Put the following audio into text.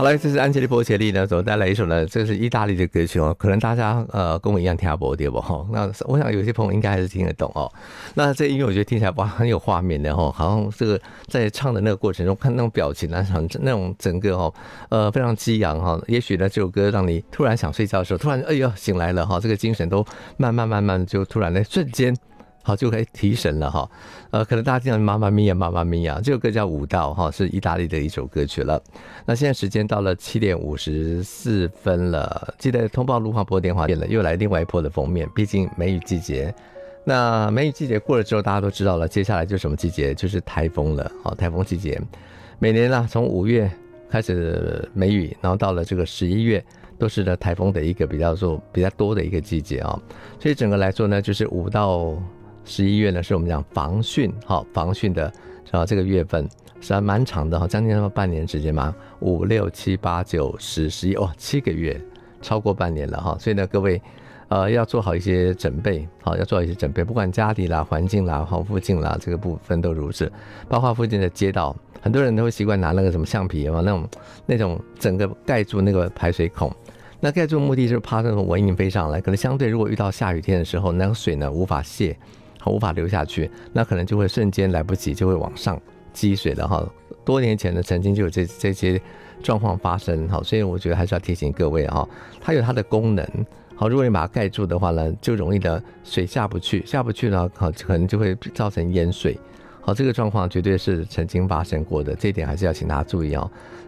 好了，这是安吉丽波切利呢所带来一首呢，这是意大利的歌曲哦，可能大家跟我一样听不懂对不哈？那我想有些朋友应该还是听得懂哦。那这音乐我觉得听起来哇很有画面的哦，好像这个在唱的那个过程中看那种表情啊，那种整个非常激昂哈。也许呢这首歌让你突然想睡觉的时候，突然哎呦醒来了哈，这个精神都慢慢就突然的瞬间。好，就可以提神了哈。可能大家听到妈妈咪呀，妈妈咪呀，这首歌叫舞蹈哈，是意大利的一首歌曲了。那现在时间到了7:54了，记得通报路况拨电话了，又来另外一波的封面，毕竟梅雨季节。那梅雨季节过了之后，大家都知道了，接下来就是什么季节？就是台风了。好，台风季节，每年啊，从5月开始梅雨，然后到了这个11月。都是呢台风的一个比较多的一个季节啊，所以整个来说呢，就是5到11月呢，是我们讲防汛的这个月份是还蛮长的哈，将近半年时间嘛，5、6、7、8、9、10、11哇，7个月，超过半年了哈，所以呢，各位要做好一些准备，好，要做好一些准备，不管家里啦、环境啦、附近啦，这个部分都如此，包括附近的街道，很多人都会习惯拿那个什么橡皮嘛，那种整个盖住那个排水孔。那盖住的目的就是怕那种蚊蝇飞上来，可能相对如果遇到下雨天的时候，那个水呢无法泄，无法流下去，那可能就会瞬间来不及，就会往上积水了哈。多年前呢，曾经就有这些状况发生哈，所以我觉得还是要提醒各位哈，它有它的功能。好，如果你把它盖住的话呢，就容易的水下不去呢，可能就会造成淹水。好，这个状况绝对是曾经发生过的，这一点还是要请大家注意哦。